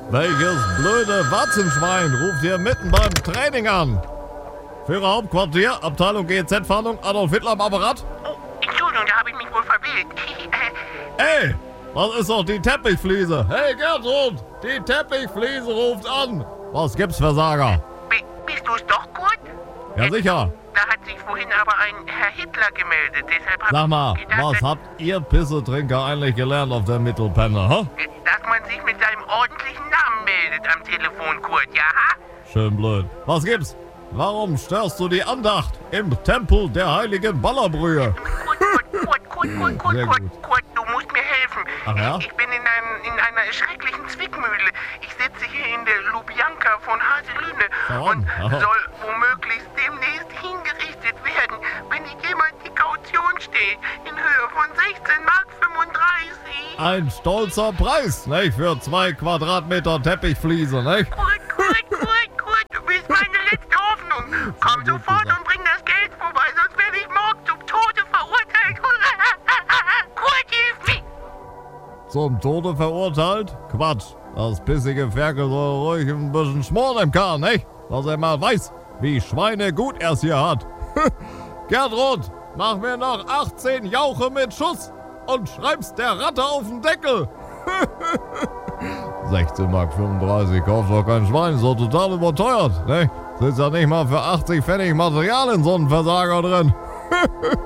Welches blöde Warzenschwein ruft hier mitten beim Training an? Führer Hauptquartier, Abteilung GEZ-Fahndung, Adolf Hitler am Apparat? Oh, Entschuldigung, da habe ich mich wohl verwählt. Ey, was ist doch die Teppichfliese? Hey Gertrud, die Teppichfliese ruft an. Was gibt's, Versager? Bist du es doch, Kurt? Ja, sicher. Da hat sich vorhin aber ein Herr Hitler gemeldet, deshalb habe Sag mal, ich gedacht, was habt ihr Pissetrinker eigentlich gelernt auf der Mittelpenne, hä? dass man sich mit seinem ordentlichen Namen meldet am Telefon, Kurt, ja? Schön blöd. Was gibt's? Warum störst du die Andacht im Tempel der heiligen Ballerbrühe? Kurt, du musst mir helfen. Ach ja? Ich bin in einer schrecklichen Zwickmühle. Ich sitze hier in der Lubjanka von Haselünne Warum? und Aha. soll womöglich demnächst hingerichtet werden, wenn ich jemand die Kaution steht, in Höhe von 16,35 Mark. Ein stolzer Preis, nicht? Für 2 Quadratmeter Teppichfliese, nicht? Kurt, du bist meine letzte Hoffnung. Komm Sehr gut sofort gesagt. und bring das Geld vorbei, sonst werde ich morgen zum Tode verurteilt. Kurt, hilf mir! Zum Tode verurteilt? Quatsch. Das pissige Ferkel soll ruhig ein bisschen schmoren im Kahn, nicht? Dass er mal weiß, wie schweinegut er es hier hat. Gertrud, mach mir noch 18 Jauche mit Schuss und schreib's der Ratte auf den Deckel. 16,35 Mark, kauft doch kein Schwein, ist doch total überteuert, ne? Sitzt ja nicht mal für 80 Pfennig Material in so einem Versager drin.